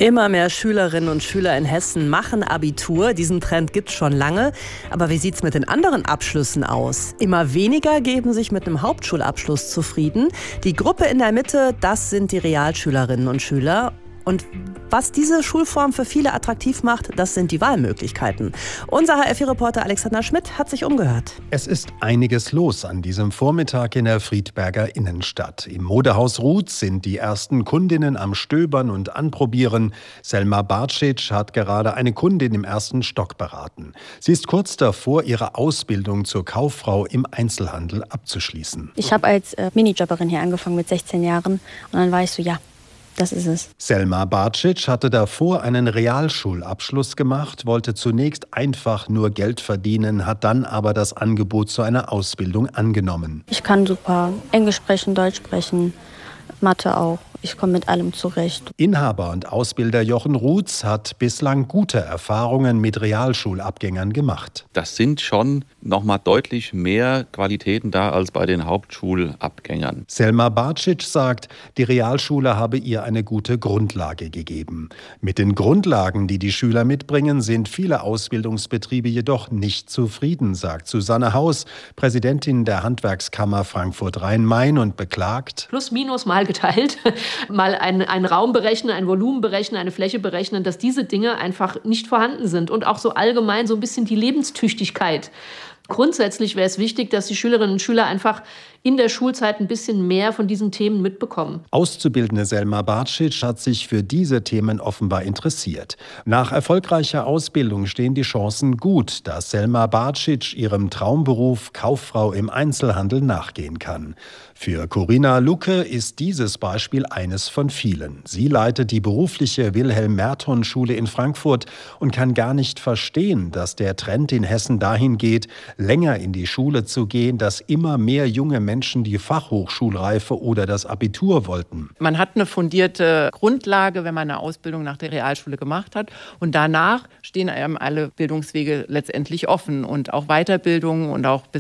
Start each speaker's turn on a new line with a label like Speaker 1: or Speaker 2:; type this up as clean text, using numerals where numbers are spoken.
Speaker 1: Immer mehr Schülerinnen und Schüler in Hessen machen Abitur. Diesen Trend gibt es schon lange. Aber wie sieht es mit den anderen Abschlüssen aus? Immer weniger geben sich mit einem Hauptschulabschluss zufrieden. Die Gruppe in der Mitte, das sind die Realschülerinnen und Schüler. Und was diese Schulform für viele attraktiv macht, das sind die Wahlmöglichkeiten. Unser HR4-Reporter Alexander Schmidt hat sich umgehört.
Speaker 2: Es ist einiges los an diesem Vormittag in der Friedberger Innenstadt. Im Modehaus Ruths sind die ersten Kundinnen am Stöbern und Anprobieren. Selma Barcic hat gerade eine Kundin im ersten Stock beraten. Sie ist kurz davor, ihre Ausbildung zur Kauffrau im Einzelhandel abzuschließen.
Speaker 3: Ich habe als Minijobberin hier angefangen mit 16 Jahren und dann war ich so, ja, das ist es.
Speaker 2: Selma Barcic hatte davor einen Realschulabschluss gemacht, wollte zunächst einfach nur Geld verdienen, hat dann aber das Angebot zu einer Ausbildung angenommen.
Speaker 3: Ich kann super Englisch sprechen, Deutsch sprechen, Mathe auch. Ich komme mit allem zurecht.
Speaker 2: Inhaber und Ausbilder Jochen Ruths hat bislang gute Erfahrungen mit Realschulabgängern gemacht.
Speaker 4: Das sind schon nochmal deutlich mehr Qualitäten da als bei den Hauptschulabgängern.
Speaker 2: Selma Barcic sagt, die Realschule habe ihr eine gute Grundlage gegeben. Mit den Grundlagen, die die Schüler mitbringen, sind viele Ausbildungsbetriebe jedoch nicht zufrieden, sagt Susanne Haus, Präsidentin der Handwerkskammer Frankfurt-Rhein-Main und beklagt:
Speaker 5: Plus, minus, mal geteilt. Mal einen Raum berechnen, ein Volumen berechnen, eine Fläche berechnen, dass diese Dinge einfach nicht vorhanden sind. Und auch so allgemein so ein bisschen die Lebenstüchtigkeit. Grundsätzlich wäre es wichtig, dass die Schülerinnen und Schüler einfach in der Schulzeit ein bisschen mehr von diesen Themen mitbekommen.
Speaker 2: Auszubildende Selma Barcic hat sich für diese Themen offenbar interessiert. Nach erfolgreicher Ausbildung stehen die Chancen gut, dass Selma Barcic ihrem Traumberuf Kauffrau im Einzelhandel nachgehen kann. Für Corinna Lucke ist dieses Beispiel eines von vielen. Sie leitet die berufliche Wilhelm-Merton-Schule in Frankfurt und kann gar nicht verstehen, dass der Trend in Hessen dahin geht, länger in die Schule zu gehen, dass immer mehr junge Menschen die Fachhochschulreife oder das Abitur wollten.
Speaker 6: Man hat eine fundierte Grundlage, wenn man eine Ausbildung nach der Realschule gemacht hat. Und danach stehen einem alle Bildungswege letztendlich offen und auch Weiterbildung und auch bis